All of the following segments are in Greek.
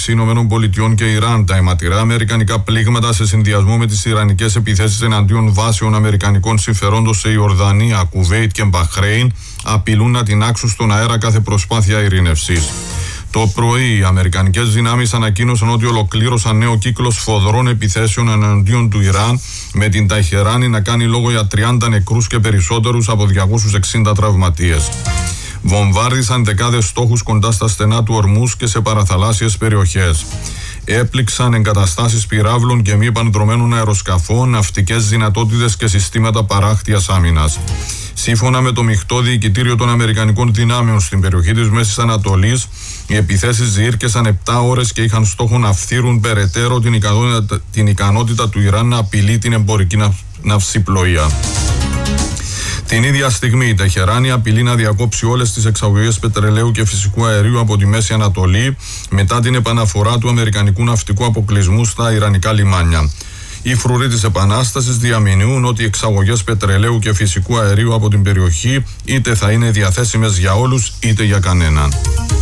μεταξύ ΗΠΑ και Ιράν, τα αιματηρά αμερικανικά πλήγματα σε συνδυασμό με τις ιρανικές επιθέσεις εναντίον βάσεων αμερικανικών συμφερόντων σε Ιορδανία, Κουβέιτ και Μπαχρέιν απειλούν να τινάξουν στον αέρα κάθε προσπάθεια ειρήνευσης. Το πρωί, οι αμερικανικές δυνάμεις ανακοίνωσαν ότι ολοκλήρωσαν νέο κύκλο σφοδρών επιθέσεων εναντίον του Ιράν, με την Ταχεράνη να κάνει λόγο για 30 νεκρούς και περισσότερους από 260 τραυματίες. Βομβάρδισαν δεκάδες στόχους κοντά στα στενά του Ορμούς και σε παραθαλάσσιες περιοχές. Έπληξαν εγκαταστάσεις πυράβλων και μη επανδρομένων αεροσκαφών, ναυτικές δυνατότητες και συστήματα παράκτειας άμυνας. Σύμφωνα με το μειχτό διοικητήριο των Αμερικανικών δυνάμεων στην περιοχή της Μέσης Ανατολής, οι επιθέσεις διήρκεσαν 7 ώρες και είχαν στόχο να φθείρουν περαιτέρω την ικανότητα του Ιράν να απειλεί την εμπορική ναυσιπλοεία. Την ίδια στιγμή η Τεχεράνη απειλεί να διακόψει όλες τις εξαγωγές πετρελαίου και φυσικού αερίου από τη Μέση Ανατολή μετά την επαναφορά του αμερικανικού ναυτικού αποκλεισμού στα ιρανικά λιμάνια. Οι φρουροί της Επανάστασης διαμηνύουν ότι οι εξαγωγές πετρελαίου και φυσικού αερίου από την περιοχή είτε θα είναι διαθέσιμες για όλους είτε για κανέναν.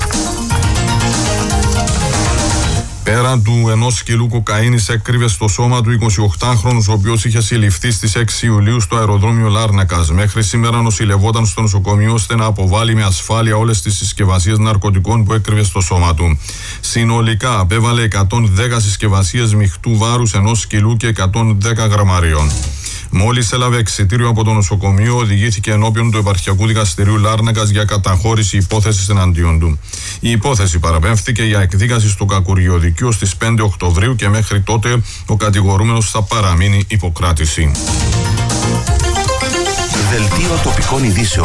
Πέραν του ενός κιλού κοκαίνης έκρυβε στο σώμα του 28χρονος, ο οποίος είχε συλληφθεί στις 6 Ιουλίου στο αεροδρόμιο Λάρνακας. Μέχρι σήμερα νοσηλευόταν στο νοσοκομείο ώστε να αποβάλει με ασφάλεια όλες τις συσκευασίες ναρκωτικών που έκρυβε στο σώμα του. Συνολικά απέβαλε 110 συσκευασίες μειχτού βάρους 1 κιλού και 110 γραμμαρίων. Μόλις έλαβε εξιτήριο από το νοσοκομείο, οδηγήθηκε ενώπιον του Επαρχιακού Δικαστηρίου Λάρνακας για καταχώρηση υπόθεσης εναντίον του. Η υπόθεση παραπέμφθηκε για εκδίκαση στο Κακουργιοδικείο στις 5 Οκτωβρίου και μέχρι τότε ο κατηγορούμενος θα παραμείνει υποκράτηση. Δελτίο τοπικών ειδήσεων.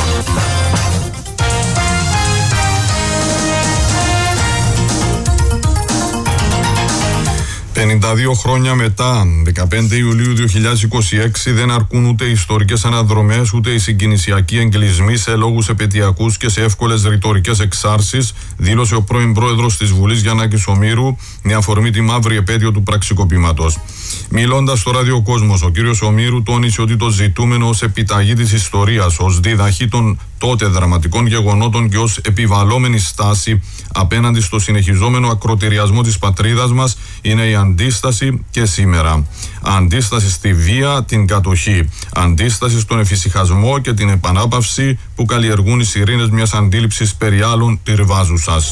52 χρόνια μετά, 15 Ιουλίου 2026, δεν αρκούν ούτε οι ιστορικές αναδρομές ούτε οι συγκινησιακοί εγκλισμοί σε λόγους επαιτειακούς και σε εύκολες ρητορικές εξάρσεις, δήλωσε ο πρώην πρόεδρος της Βουλής Γιαννάκης Ομήρου με αφορμή τη μαύρη επέτειο του πραξικοπήματος. Μιλώντας στο Ράδιο Κόσμος, ο κύριος Ομήρου τόνισε ότι το ζητούμενο ως επιταγή της ιστορίας, ως διδαχή των τότε δραματικών γεγονότων και ως επιβαλόμενη στάση απέναντι στο συνεχιζόμενο ακροτηριασμό της πατρίδας μας είναι η αντίσταση και σήμερα. Αντίσταση στη βία, την κατοχή. Αντίσταση στον εφησυχασμό και την επανάπαυση που καλλιεργούν οι σιρήνες μιας αντίληψης περί άλλων τυρβάζουσας.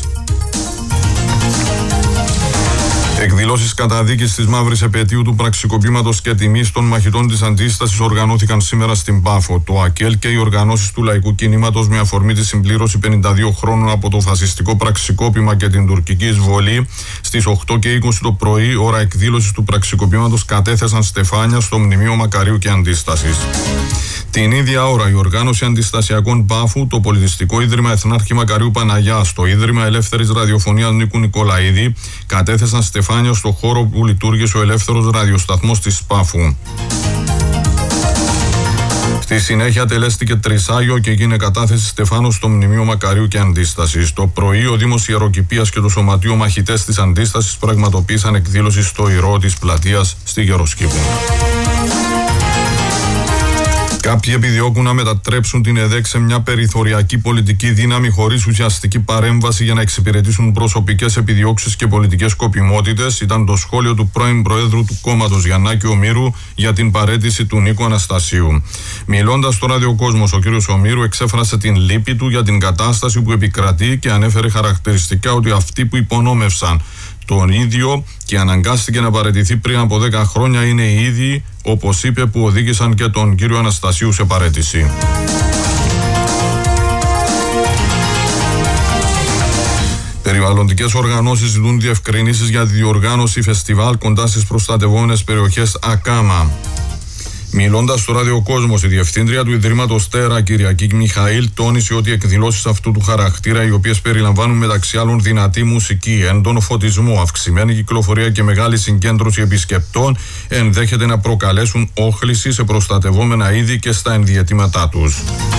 Εκδηλώσεις καταδίκης της μαύρης επετείου του πραξικοπήματος και τιμής των μαχητών της αντίστασης οργανώθηκαν σήμερα στην Πάφο. Το ΑΚΕΛ και οι οργανώσεις του Λαϊκού Κινήματος, με αφορμή τη συμπλήρωση 52 χρόνων από το φασιστικό πραξικόπημα και την τουρκική εισβολή, στις 8:20 το πρωί, ώρα εκδήλωσης του πραξικοπήματος, κατέθεσαν στεφάνια στο μνημείο Μακαρίου και Αντίστασης. Την ίδια ώρα, η Οργάνωση Αντιστασιακών Πάφου, το Πολιτιστικό Ίδρυμα Εθνάρχη Μακαρίου Παναγιάς, το Ίδρυμα Ελεύθερης Ραδιοφωνίας Νίκου Νικολαίδη κατέθεσαν στεφάνια στο χώρο που λειτουργήσε ο ελεύθερος ραδιοσταθμός της Πάφου. Στη συνέχεια τελέστηκε τρισάγιο και έγινε κατάθεση στεφάνου στο μνημείο Μακαρίου και Αντίστασης. Το πρωί, ο Δήμος Ιεροκηπείας και το Σωματείο Μαχητές της Αντίστασης πραγματοποίησαν εκδήλωση στο Ηρώ της πλατείας στη Γεροσκήπου. Κάποιοι επιδιώκουν να μετατρέψουν την ΕΔΕΚ σε μια περιθωριακή πολιτική δύναμη χωρίς ουσιαστική παρέμβαση για να εξυπηρετήσουν προσωπικές επιδιώξεις και πολιτικές σκοπιμότητες, ήταν το σχόλιο του πρώην Προέδρου του κόμματος Γιαννάκη Ομήρου για την παραίτηση του Νίκου Αναστασίου. Μιλώντας στο Ράδιο Κόσμος, ο κ. Ομήρου εξέφρασε την λύπη του για την κατάσταση που επικρατεί και ανέφερε χαρακτηριστικά ότι αυτοί που υπονόμευσαν τον ίδιο και αναγκάστηκε να παραιτηθεί πριν από 10 χρόνια είναι οι ίδιοι, όπως είπε, που οδήγησαν και τον κύριο Αναστασίου σε παραίτηση. Περιβαλλοντικές οργανώσεις ζητούν διευκρινήσεις για τη διοργάνωση φεστιβάλ κοντά στις προστατευόμενες περιοχές Ακάμα. Μιλώντας στο Ράδιο Κόσμος, η Διευθύντρια του Ιδρύματος Τέρα, Κυριακή Μιχαήλ, τόνισε ότι εκδηλώσεις αυτού του χαρακτήρα, οι οποίες περιλαμβάνουν μεταξύ άλλων δυνατή μουσική, έντονο φωτισμό, αυξημένη κυκλοφορία και μεγάλη συγκέντρωση επισκεπτών, ενδέχεται να προκαλέσουν όχληση σε προστατευόμενα είδη και στα ενδιαιτήματά τους.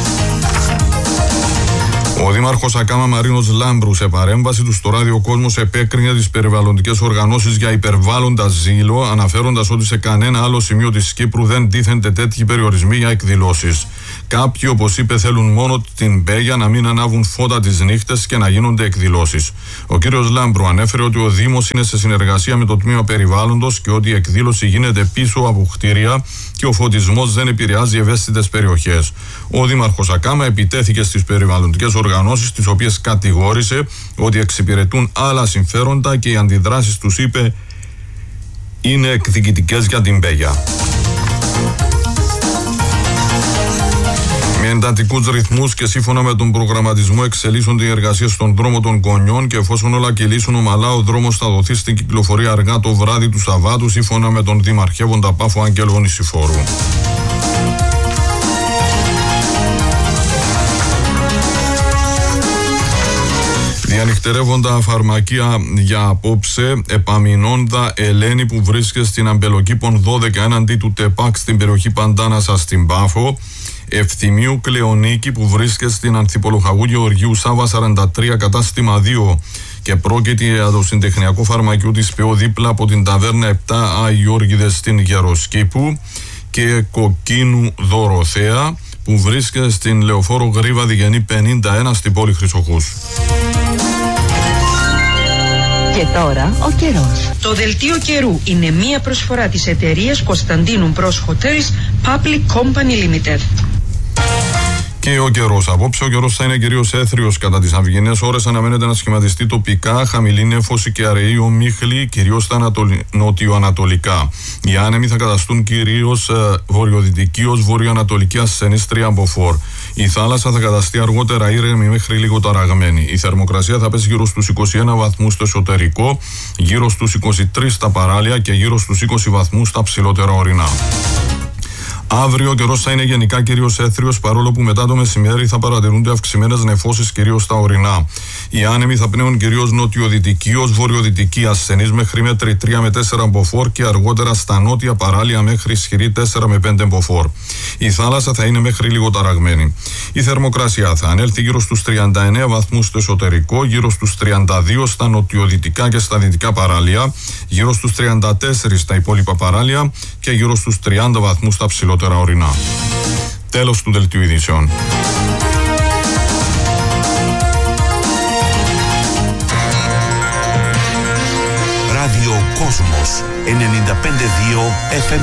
Ο Δήμαρχος Ακάμα Μαρίνος Λάμπρου, σε παρέμβαση του στο Ράδιο Κόσμος, επέκρινε τις περιβαλλοντικές οργανώσεις για υπερβάλλοντα ζήλο, αναφέροντας ότι σε κανένα άλλο σημείο της Κύπρου δεν τίθενται τέτοιοι περιορισμοί για εκδηλώσεις. Κάποιοι, όπως είπε, θέλουν μόνο την Πέγια να μην ανάβουν φώτα τις νύχτες και να γίνονται εκδηλώσεις. Ο κύριος Λάμπρου ανέφερε ότι ο Δήμος είναι σε συνεργασία με το Τμήμα Περιβάλλοντος και ότι η εκδήλωση γίνεται πίσω από κτίρια και ο φωτισμός δεν επηρεάζει ευαίσθητες περιοχές. Ο Δήμαρχος Ακάμα επιτέθηκε στις περιβαλλοντικές οργανώσεις, τις οποίες κατηγόρησε ότι εξυπηρετούν άλλα συμφέροντα και οι αντιδράσεις τους, είπε, είναι εκδικητικές για την Πέγια. Με εντατικούς ρυθμούς και σύμφωνα με τον προγραμματισμό εξελίσσονται οι εργασίες στον δρόμο των Κονιών και εφόσον όλα κυλήσουν ομαλά, ο δρόμος θα δοθεί στην κυκλοφορία αργά το βράδυ του Σαββάτου, σύμφωνα με τον Δημαρχεύοντα Πάφο Άγγελο Νησιφόρου. Διανυχτερεύοντα φαρμακεία για απόψε, Επαμεινώντα Ελένη που βρίσκεται στην Αμπελοκήπων 12 έναντι του ΤΕΠΑΚ στην περιοχή Παντάνασα στην Πάφο, Ευθυμίου Κλεονίκη που βρίσκεται στην Ανθιπολοχαγού Γεωργίου Σάβα 43 κατάστημα 2 και πρόκειται για το συντεχνιακό φαρμακείο της ΠΕΟ δίπλα από την ταβέρνα 7 Αγιώργιδες στην Γεροσκήπου και Κοκκίνου Δωροθέα που βρίσκεται στην Λεωφόρο Γρίβα Διγενή 51 στην πόλη Χρυσοχούς. Και τώρα ο καιρός. Το δελτίο καιρού είναι μία προσφορά της εταιρείας Κωνσταντίνου Μπρος Hotels Public Company Limited. Και ο καιρός. Απόψε ο καιρός θα είναι κυρίως έθριος κατά τις αυγινές ώρες. Αναμένεται να σχηματιστεί τοπικά χαμηλή νέφωση και αραιή ομίχλη, κυρίως στα νοτιοανατολικά. Οι άνεμοι θα καταστούν κυρίως βορειοδυτική ως βορειοανατολική ασθενής τριαμποφόρ. Η θάλασσα θα καταστεί αργότερα ήρεμη μέχρι λίγο ταραγμένη. Η θερμοκρασία θα πέσει γύρω στους 21 βαθμούς στο εσωτερικό, γύρω στους 23 στα παράλια και γύρω στους 20 βαθμούς στα ψηλότερα ορεινά. Αύριο ο καιρός θα είναι γενικά κυρίως έθριος, παρόλο που μετά το μεσημέρι θα παρατηρούνται αυξημένες νεφώσεις κυρίως στα ορεινά. Οι άνεμοι θα πνέουν κυρίως νοτιοδυτική ως βορειοδυτική ασθενής μέχρι μέτρη 3 με 4 μποφόρ και αργότερα στα νότια παράλια μέχρι ισχυρή 4 με 5 μποφόρ. Η θάλασσα θα είναι μέχρι λίγο ταραγμένη. Η θερμοκρασία θα ανέλθει γύρω στους 39 βαθμούς στο εσωτερικό, γύρω στους 32 στα νοτιοδυτικά και στα δυτικά παράλια, γύρω στους 34 στα υπόλοιπα παράλια και γύρω στους 30 βαθμούς στα ψηλότερα ορεινά. Τέλος του δελτίου ειδήσεων. Ράδιο Κόσμος 95,2 FM.